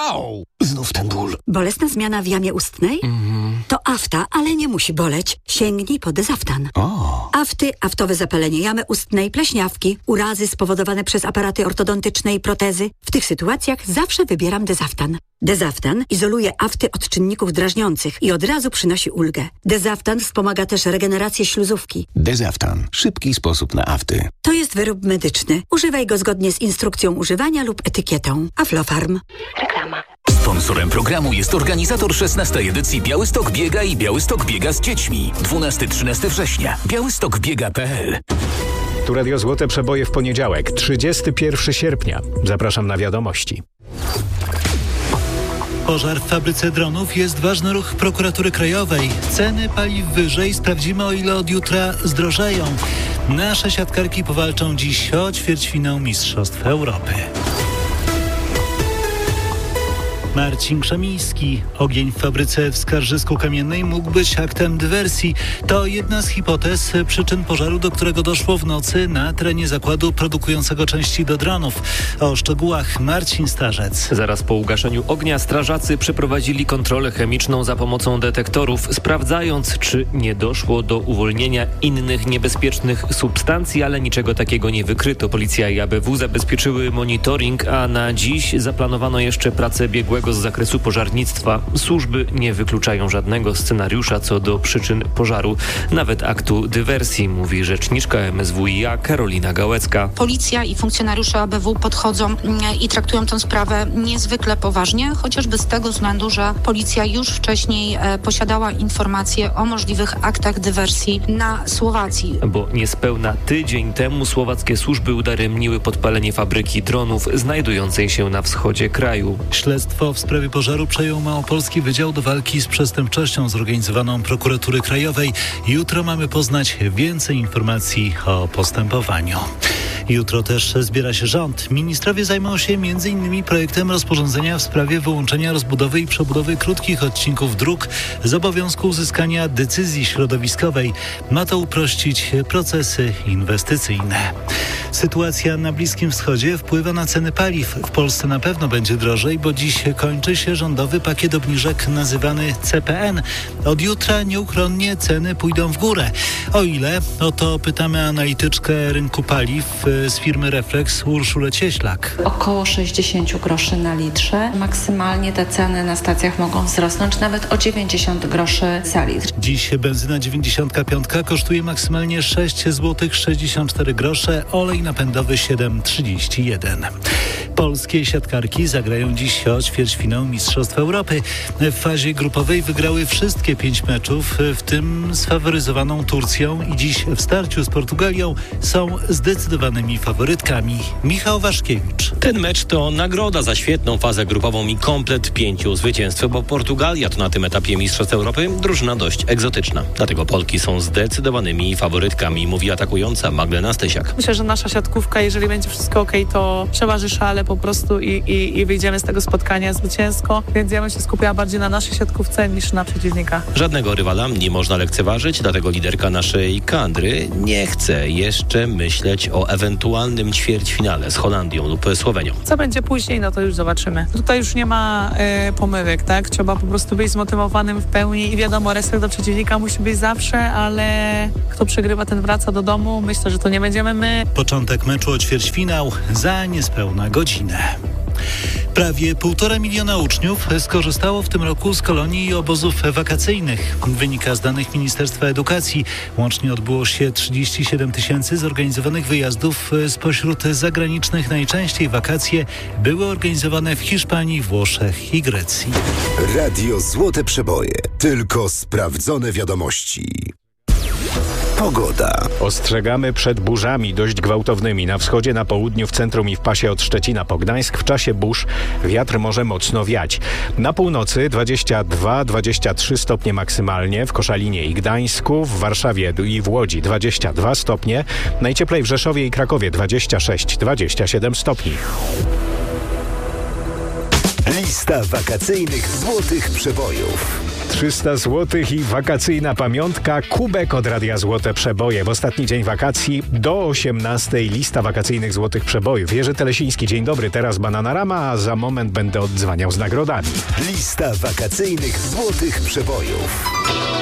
Au! Znów ten ból. Bolesna zmiana w jamie ustnej? To afta, ale nie musi boleć. Sięgnij po Dezaftan. Afty, aftowe zapalenie jamy ustnej, pleśniawki, urazy spowodowane przez aparaty ortodontyczne i protezy. W tych sytuacjach zawsze wybieram Dezaftan. Dezaftan izoluje afty od czynników drażniących i od razu przynosi ulgę. Dezaftan wspomaga też regenerację śluzówki. Dezaftan. Szybki sposób na afty. To jest wyrób medyczny. Używaj go zgodnie z instrukcją używania lub etykietą. Aflofarm. Reklama. Sponsorem programu jest organizator 16. edycji Białystok Biega i Białystok Biega z dziećmi. 12-13 września. białystokbiega.pl. Tu Radio Złote Przeboje w poniedziałek, 31 sierpnia. Zapraszam na wiadomości. Pożar w fabryce dronów jest ważny ruch Prokuratury Krajowej. Ceny paliw wyżej. Sprawdzimy, o ile od jutra zdrożeją. Nasze siatkarki powalczą dziś o ćwierćfinał Mistrzostw Europy. Marcin Krzemiński. Ogień w fabryce w Skarżysku-Kamiennej mógł być aktem dywersji. To jedna z hipotez przyczyn pożaru, do którego doszło w nocy na terenie zakładu produkującego części do dronów. O szczegółach Marcin Starzec. Zaraz po ugaszeniu ognia strażacy przeprowadzili kontrolę chemiczną za pomocą detektorów, sprawdzając, czy nie doszło do uwolnienia innych niebezpiecznych substancji, ale niczego takiego nie wykryto. Policja i ABW zabezpieczyły monitoring, a na dziś zaplanowano jeszcze pracę biegłego z zakresu pożarnictwa. Służby nie wykluczają żadnego scenariusza co do przyczyn pożaru, nawet aktu dywersji, mówi rzeczniczka MSWiA Karolina Gałecka. Policja i funkcjonariusze ABW podchodzą i traktują tę sprawę niezwykle poważnie, chociażby z tego względu, że policja już wcześniej posiadała informacje o możliwych aktach dywersji na Słowacji. Bo niespełna tydzień temu słowackie służby udaremniły podpalenie fabryki dronów znajdującej się na wschodzie kraju. Śledztwo w sprawie pożaru przejął Małopolski Wydział do Walki z Przestępczością zorganizowaną Prokuratury Krajowej. Jutro mamy poznać więcej informacji o postępowaniu. Jutro też zbiera się rząd. Ministrowie zajmą się m.in. projektem rozporządzenia w sprawie wyłączenia rozbudowy i przebudowy krótkich odcinków dróg z obowiązku uzyskania decyzji środowiskowej. Ma to uprościć procesy inwestycyjne. Sytuacja na Bliskim Wschodzie wpływa na ceny paliw. W Polsce na pewno będzie drożej, bo dziś kończy się rządowy pakiet obniżek nazywany CPN. Od jutra nieuchronnie ceny pójdą w górę. O ile? O to pytamy analityczkę rynku paliw z firmy Reflex Urszulę Cieślak. Około 60 groszy na litrze. Maksymalnie te ceny na stacjach mogą wzrosnąć nawet o 90 groszy za litr. Dziś benzyna 95 kosztuje maksymalnie 6,64 zł, olej napędowy 7,31. Polskie siatkarki zagrają dziś o ćwierćfinał Mistrzostw Europy. W fazie grupowej wygrały wszystkie 5 meczów, w tym z faworyzowaną Turcją i dziś w starciu z Portugalią są zdecydowanymi faworytkami. Michał Waszkiewicz. Ten mecz to nagroda za świetną fazę grupową i komplet 5 zwycięstw, bo Portugalia to na tym etapie Mistrzostw Europy drużyna dość egzotyczna. Dlatego Polki są zdecydowanymi faworytkami, mówi atakująca Magdalena Stysiak. Myślę, że nasza siatkówka, jeżeli będzie wszystko okej, to przeważy szale po prostu i wyjdziemy z tego spotkania zwycięsko, więc ja bym się skupiała bardziej na naszej siatkówce niż na przeciwnika. Żadnego rywala nie można lekceważyć, dlatego liderka naszej kadry nie chce jeszcze myśleć o ewentualnym ćwierćfinale z Holandią lub Słowenią. Co będzie później, no to już zobaczymy. Tutaj już nie ma pomyłek, tak? Trzeba po prostu być zmotywowanym w pełni i wiadomo, respekt do przeciwnika musi być zawsze, ale kto przegrywa, ten wraca do domu. Myślę, że to nie będziemy my. Początek meczu o ćwierćfinał za niespełna godzinę. Prawie 1,5 miliona uczniów skorzystało w tym roku z kolonii i obozów wakacyjnych. Wynika z danych Ministerstwa Edukacji. Łącznie odbyło się 37 000 zorganizowanych wyjazdów. Spośród zagranicznych najczęściej wakacje były organizowane w Hiszpanii, Włoszech i Grecji. Radio Złote Przeboje. Tylko sprawdzone wiadomości. Pogoda. Ostrzegamy przed burzami dość gwałtownymi na wschodzie, na południu, w centrum i w pasie od Szczecina po Gdańsk. W czasie burz wiatr może mocno wiać. Na północy 22-23 stopnie maksymalnie, w Koszalinie i Gdańsku, w Warszawie i w Łodzi 22 stopnie, najcieplej w Rzeszowie i Krakowie 26-27 stopni. Lista wakacyjnych złotych przebojów. 300 zł i wakacyjna pamiątka, kubek od Radia Złote Przeboje. W ostatni dzień wakacji do 18 lista wakacyjnych złotych przebojów. Jerzy Telesiński, dzień dobry, teraz Bananarama, a za moment będę oddzwaniał z nagrodami. Lista wakacyjnych złotych przebojów.